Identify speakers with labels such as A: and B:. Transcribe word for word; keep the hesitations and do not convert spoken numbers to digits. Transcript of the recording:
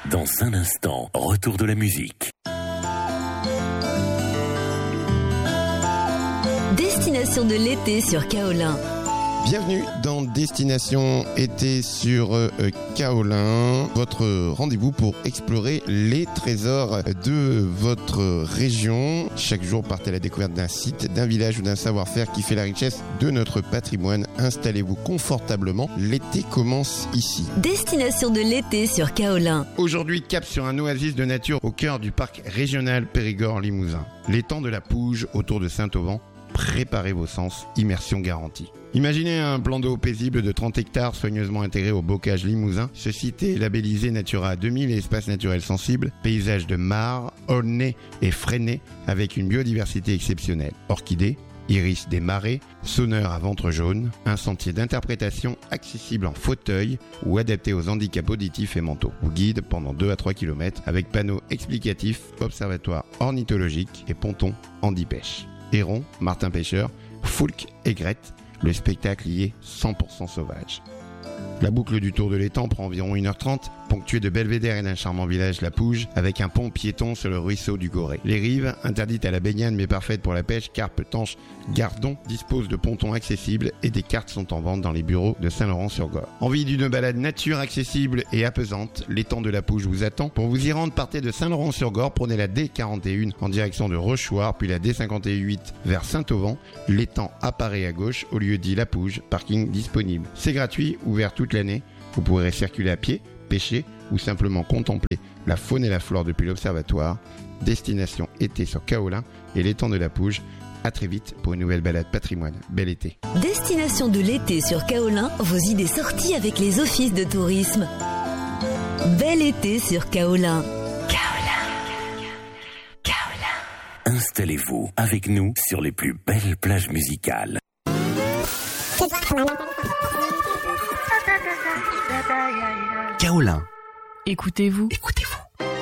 A: Dans un instant, retour de la musique.
B: Destination de l'été sur Kaolin.
C: Bienvenue dans Destination été sur euh, Kaolin, votre rendez-vous pour explorer les trésors de votre région. Chaque jour, partez à la découverte d'un site, d'un village ou d'un savoir-faire qui fait la richesse de notre patrimoine. Installez-vous confortablement, l'été commence ici.
B: Destination de l'été sur Kaolin.
C: Aujourd'hui, cap sur un oasis de nature au cœur du parc régional Périgord-Limousin. L'étang de la Pouge autour de Saint-Auvent. Préparez vos sens, immersion garantie. Imaginez un plan d'eau paisible de trente hectares soigneusement intégré au bocage limousin. Ce site est labellisé Natura deux mille et espace naturel sensible. Paysage de mares, ornés et freinés avec une biodiversité exceptionnelle. Orchidées, iris des marais, sonneurs à ventre jaune, un sentier d'interprétation accessible en fauteuil ou adapté aux handicaps auditifs et mentaux. Vous guide pendant deux à trois kilomètres avec panneaux explicatifs, observatoire ornithologique et ponton handi-pêche. Héron, martin pêcheur, foulque, aigrette, le spectacle y est cent pour cent sauvage. La boucle du Tour de l'Étang prend environ une heure trente, ponctuée de belvédères et d'un charmant village, la Pouge, avec un pont piéton sur le ruisseau du Goré. Les rives, interdites à la baignade mais parfaites pour la pêche, carpe, tanche, gardon, disposent de pontons accessibles et des cartes sont en vente dans les bureaux de Saint-Laurent-sur-Gorre. Envie d'une balade nature accessible et apaisante, l'étang de la Pouge vous attend. Pour vous y rendre, partez de Saint-Laurent-sur-Gorre, prenez la D quarante et un en direction de Rochechouart, puis la D cinquante et huit vers Saint-Auvent. L'étang apparaît à gauche au lieu dit la Pouge, parking disponible. C'est gratuit, ouvert toute l'année. Vous pourrez circuler à pied, pêcher ou simplement contempler la faune et la flore depuis l'observatoire. Destination été sur Kaolin et l'étang de la Pouge. À très vite pour une nouvelle balade patrimoine. Bel été.
B: Destination de l'été sur Kaolin, vos idées sorties avec les offices de tourisme. Bel été sur Kaolin. Kaolin. Kaolin.
A: Installez-vous avec nous sur les plus belles plages musicales.
D: Kaolin.
E: Écoutez-vous.
D: Écoutez-vous.